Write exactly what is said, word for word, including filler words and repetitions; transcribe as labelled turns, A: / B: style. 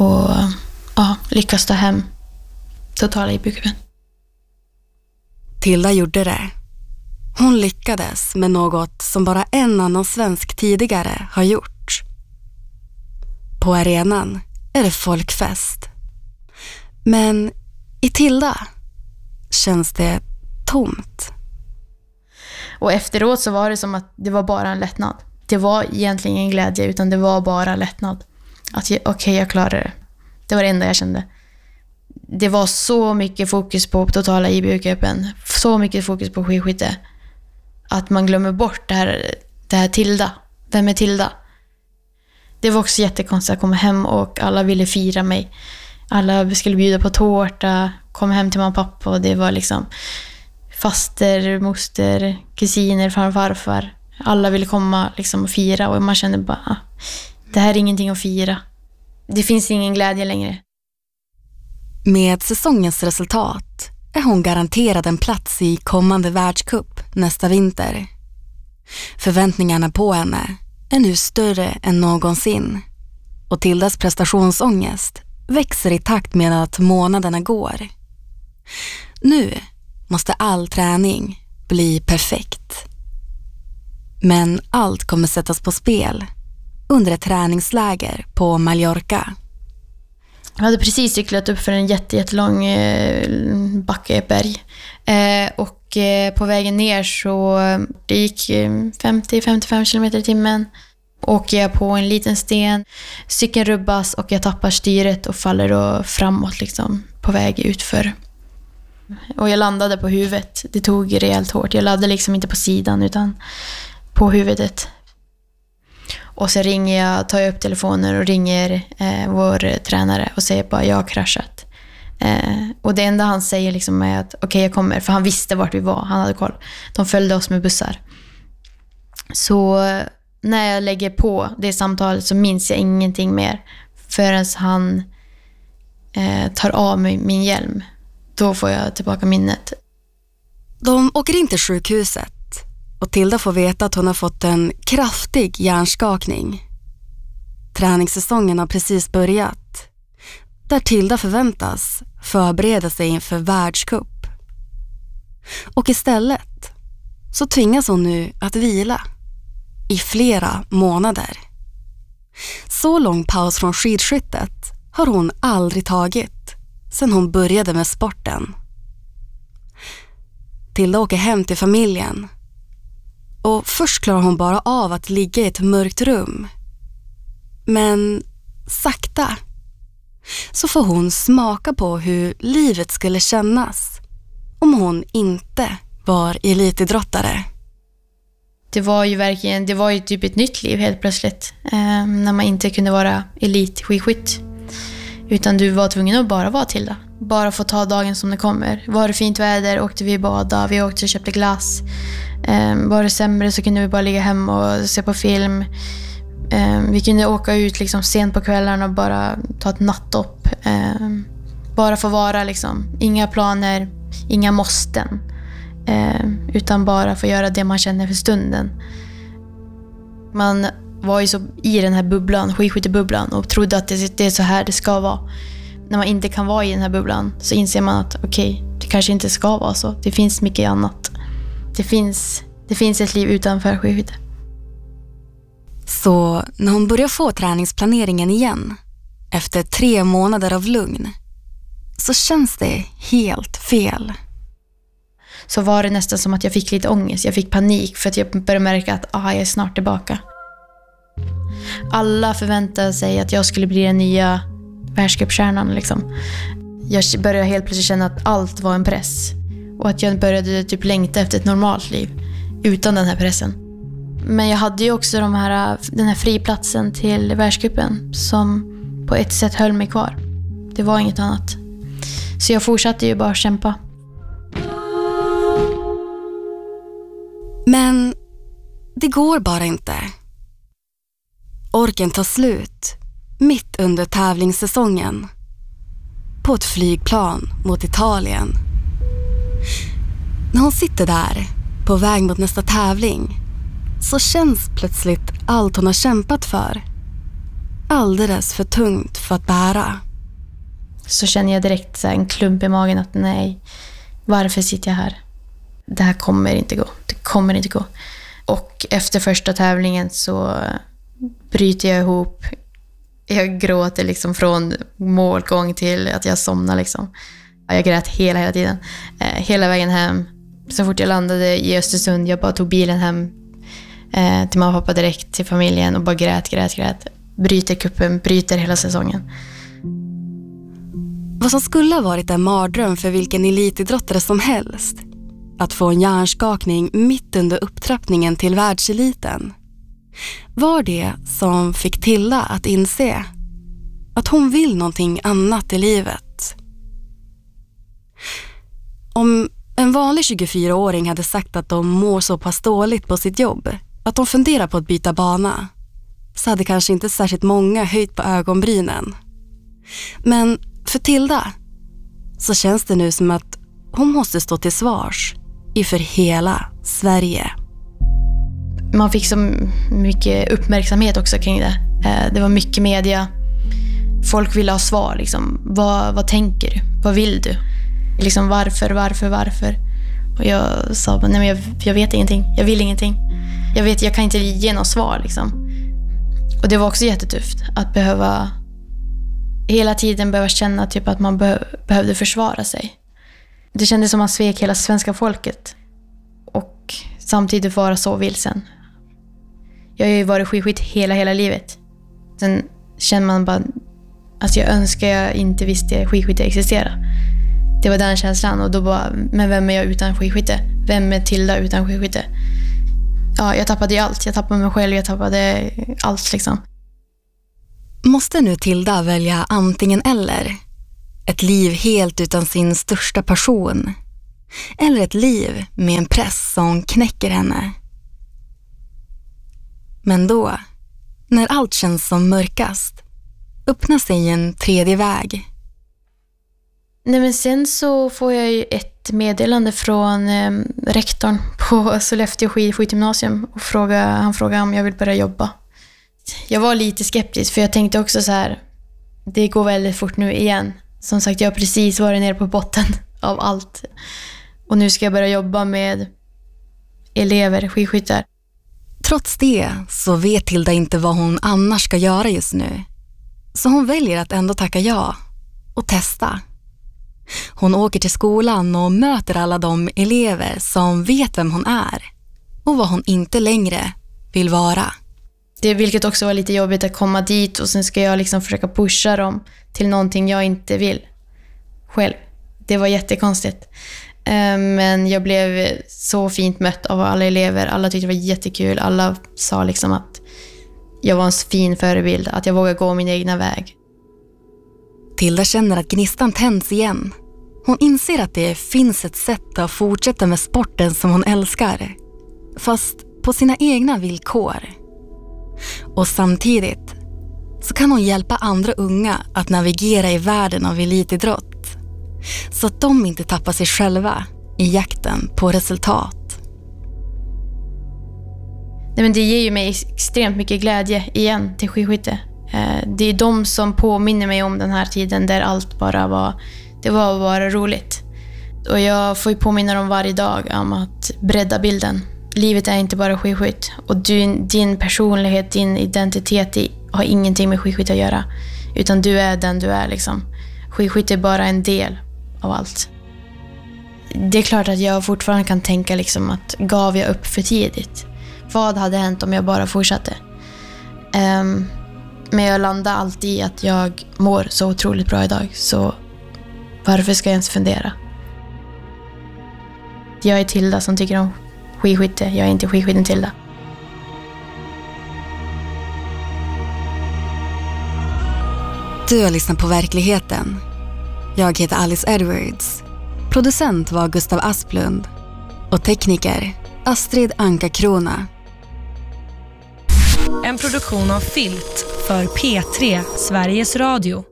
A: och ja, lyckas ta hem totala I B U-cupen.
B: Tilda gjorde det. Hon lyckades med något som bara en annan svensk tidigare har gjort. På arenan är det folkfest. Men i Tilda känns det tomt.
A: Och efteråt så var det som att det var bara en lättnad. Det var egentligen ingen glädje, utan det var bara lättnad. Att okej, okay, jag klarade det. Det var det enda jag kände. Det var så mycket fokus på totala I B U-cupen. Så mycket fokus på skidskytte. Att man glömmer bort det här, det här Tilda. Vem är Tilda? Det var också jättekonstigt att komma hem och alla ville fira mig. Alla skulle bjuda på tårta, komma hem till mamma och pappa, och det var liksom faster, moster, kusiner, farfar och farfar. Alla ville komma liksom och fira, och man kände bara, det här är ingenting att fira. Det finns ingen glädje längre.
B: Med säsongens resultat är hon garanterad en plats i kommande världscup nästa vinter. Förväntningarna på henne är nu större än någonsin, och Tildas prestationsångest växer i takt med att månaderna går. Nu måste all träning bli perfekt. Men allt kommer sättas på spel under ett träningsläger på Mallorca.
A: Jag hade precis cyklat upp för en jätte, jättelång eh, backeberg. Eh, och eh, på vägen ner så det gick femtio till femtiofem kilometer i timmen. Åker jag på en liten sten, cykeln rubbas och jag tappar styret och faller då framåt liksom, på väg utför. Och jag landade på huvudet. Det tog rejält hårt. Jag landade liksom inte på sidan utan på huvudet. Och så ringer jag, tar jag upp telefonen och ringer eh, vår tränare och säger bara jag har kraschat. Eh, och det enda han säger liksom är att okej, okay, jag kommer. För han visste vart vi var, han hade koll. De följde oss med bussar. Så när jag lägger på det samtalet så minns jag ingenting mer förrän han eh, tar av mig min hjälm. Då får jag tillbaka minnet.
B: De åker in till sjukhuset och Tilda får veta att hon har fått en kraftig hjärnskakning. Träningssäsongen har precis börjat, där Tilda förväntas förbereda sig inför världscup. Och istället så tvingas hon nu att vila i flera månader. Så lång paus från skidskyttet har hon aldrig tagit sedan hon började med sporten. Tilda åker hem till familjen. Och först klarar hon bara av att ligga i ett mörkt rum. Men sakta så får hon smaka på hur livet skulle kännas om hon inte var elitidrottare.
A: Det var ju verkligen, det var ju typ ett nytt liv helt plötsligt. Eh, när man inte kunde vara elitskidskytt. Utan du var tvungen att bara vara till det. Bara få ta dagen som det kommer. Var det fint väder åkte vi bada, vi åkte och köpte glass. Eh, var det sämre så kunde vi bara ligga hemma och se på film. Eh, vi kunde åka ut liksom sent på kvällarna och bara ta ett nattdopp. Eh, bara få vara liksom. Inga planer, inga måsten. Eh, utan bara få göra det man känner för stunden. Man var ju så i den här bubblan, skidskyttebubblan, och trodde att det, det är så här det ska vara. När man inte kan vara i den här bubblan så inser man att okej, okay, det kanske inte ska vara så. Det finns mycket annat. Det finns, det finns ett liv utanför skidskytte.
B: Så när hon börjar få träningsplaneringen igen, efter tre månader av lugn, så känns det helt fel.
A: Så var det nästan som att jag fick lite ångest. Jag fick panik för att jag började märka att ah, jag är snart tillbaka. Alla förväntade sig att jag skulle bli den nya världscupstjärnan liksom. Jag började helt plötsligt känna att allt var en press. Och att jag började typ längta efter ett normalt liv utan den här pressen. Men jag hade ju också de här, den här friplatsen till världscupen som på ett sätt höll mig kvar. Det var inget annat. Så jag fortsatte ju bara kämpa.
B: Men det går bara inte. Orken tar slut mitt under tävlingssäsongen på ett flygplan mot Italien. När hon sitter där på väg mot nästa tävling så känns plötsligt allt hon har kämpat för alldeles för tungt för att bära.
A: Så känner jag direkt så här en klump i magen att nej, varför sitter jag här? Det här kommer inte gå. Det kommer inte gå. Och efter första tävlingen så bryter jag ihop. Jag gråter liksom från målgång till att jag somnar liksom. Jag grät hela, hela tiden. Eh, hela vägen hem. Så fort jag landade i Östersund, jag bara tog bilen hem eh, till mamma och pappa direkt, till familjen och bara grät, grät, grät. Bryter kuppen, bryter hela säsongen.
B: Vad som skulle ha varit en mardröm för vilken elitidrottare som helst. Att få en hjärnskakning mitt under upptrappningen till världseliten. Var det som fick Tilda att inse att hon vill någonting annat i livet. Om en vanlig tjugofyraåring hade sagt att de mår så pass dåligt på sitt jobb att de funderar på att byta bana, så hade kanske inte särskilt många höjt på ögonbrynen. Men för Tilda så känns det nu som att hon måste stå till svars inför hela Sverige.
A: Man fick så mycket uppmärksamhet också kring det. Det var mycket media. Folk ville ha svar. Liksom. Vad, vad tänker du? Vad vill du? Liksom, varför, varför, varför? Och jag sa, nej men jag, jag vet ingenting. Jag vill ingenting. Jag vet, jag kan inte ge något svar. Liksom. Och det var också jättetufft att behöva hela tiden behöva känna typ att man be, behövde försvara sig. Det kändes som att man svek hela svenska folket. Och samtidigt vara så vilsen. Jag har ju varit skidskytt hela, hela livet. Sen känner man bara att jag önskar jag inte visste skidskytte existera. Det var den känslan. Och då bara, men vem är jag utan skidskytte? Vem är Tilda utan skidskytte? Ja, jag tappade ju allt. Jag tappade mig själv, jag tappade allt liksom.
B: Måste nu Tilda välja antingen eller? Ett liv helt utan sin största passion? Eller ett liv med en press som knäcker henne? Men då, när allt känns som mörkast, öppnar sig en tredje väg.
A: Nej, men sen så får jag ju ett meddelande från eh, rektorn på Sollefteå skidskyttegymnasium och fråga, han frågade om jag vill börja jobba. Jag var lite skeptisk för jag tänkte också så här, det går väldigt fort nu igen. Som sagt, jag har precis varit nere på botten av allt. Och nu ska jag börja jobba med elever, skidskyttar.
B: Trots det så vet Tilda inte vad hon annars ska göra just nu. Så hon väljer att ändå tacka ja och testa. Hon åker till skolan och möter alla de elever som vet vem hon är och vad hon inte längre vill vara.
A: Det, vilket också var lite jobbigt att komma dit och sen ska jag liksom försöka pusha dem till någonting jag inte vill själv. Det var jättekonstigt. Men jag blev så fint mött av alla elever. Alla tyckte det var jättekul. Alla sa liksom att jag var en fin förebild, att jag vågar gå min egna väg.
B: Tilda känner att gnistan tänds igen. Hon inser att det finns ett sätt att fortsätta med sporten som hon älskar, fast på sina egna villkor. Och samtidigt så kan hon hjälpa andra unga att navigera i världen av elitidrott, så att de inte tappar sig själva i jakten på resultat.
A: Nej, men det ger ju mig extremt mycket glädje igen till skidskytte. Det är de som påminner mig om den här tiden där allt bara var, det var bara roligt. Och jag får ju påminna dem varje dag om att bredda bilden. Livet är inte bara skidskytt. Och din, din personlighet, din identitet har ingenting med skidskytt att göra. Utan du är den du är liksom. Skidskytt är bara en del av allt. Det är klart att jag fortfarande kan tänka liksom att gav jag upp för tidigt? Vad hade hänt om jag bara fortsatte? Um, men jag landar alltid i att jag mår så otroligt bra idag. Så varför ska jag ens fundera? Jag är Tilda som tycker om skidskytte. Jag är inte skidskytten Tilda.
B: Du har lyssnat på Verkligheten. Jag heter Alice Edwards. Producent var Gustav Asplund. Och tekniker Astrid Anka Krona.
C: En produktion av Filt för P tre, Sveriges Radio.